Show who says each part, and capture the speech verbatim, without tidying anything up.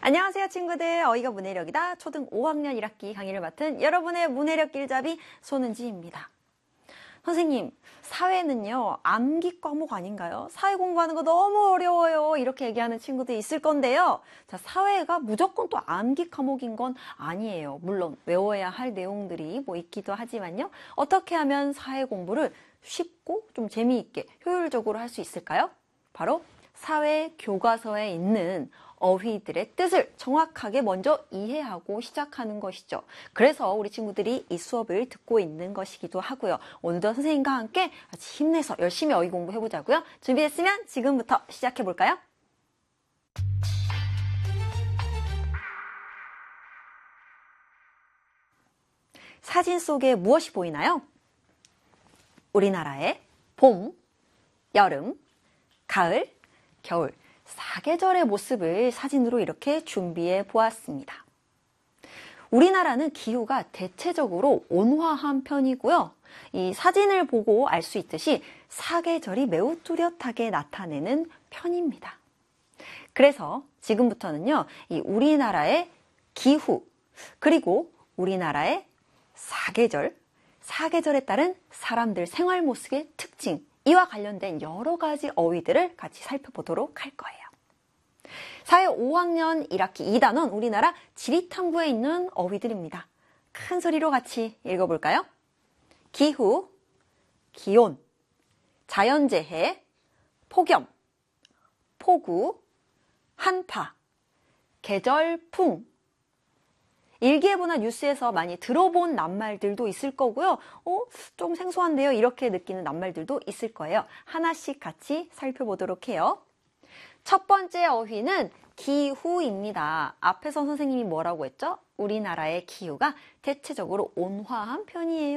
Speaker 1: 안녕하세요 친구들, 어이가 문해력이다 초등 오 학년 일 학기 강의를 맡은 여러분의 문해력 길잡이 손은지입니다. 선생님, 사회는요 암기 과목 아닌가요? 사회 공부하는 거 너무 어려워요 이렇게 얘기하는 친구들이 있을 건데요. 자, 사회가 무조건 또 암기 과목인 건 아니에요. 물론 외워야 할 내용들이 뭐 있기도 하지만요. 어떻게 하면 사회 공부를 쉽고 좀 재미있게 효율적으로 할 수 있을까요? 바로 사회 교과서에 있는 어휘들의 뜻을 정확하게 먼저 이해하고 시작하는 것이죠. 그래서 우리 친구들이 이 수업을 듣고 있는 것이기도 하고요. 오늘도 선생님과 함께 같이 힘내서 열심히 어휘 공부해보자고요. 준비됐으면 지금부터 시작해볼까요? 사진 속에 무엇이 보이나요? 우리나라의 봄, 여름, 가을, 겨울 사계절의 모습을 사진으로 이렇게 준비해 보았습니다. 우리나라는 기후가 대체적으로 온화한 편이고요. 이 사진을 보고 알 수 있듯이 사계절이 매우 뚜렷하게 나타내는 편입니다. 그래서 지금부터는요, 이 우리나라의 기후, 그리고 우리나라의 사계절, 사계절에 따른 사람들 생활 모습의 특징, 이와 관련된 여러 가지 어휘들을 같이 살펴보도록 할 거예요. 사회 오 학년 일 학기 이 단원 우리나라 지리탐구에 있는 어휘들입니다. 큰 소리로 같이 읽어볼까요? 기후, 기온, 자연재해, 폭염, 폭우, 한파, 계절풍. 일기예보나 뉴스에서 많이 들어본 낱말들도 있을 거고요. 어, 좀 생소한데요. 이렇게 느끼는 낱말들도 있을 거예요. 하나씩 같이 살펴보도록 해요. 첫 번째 어휘는 기후입니다. 앞에서 선생님이 뭐라고 했죠? 우리나라의 기후가 대체적으로 온화한 편이에요.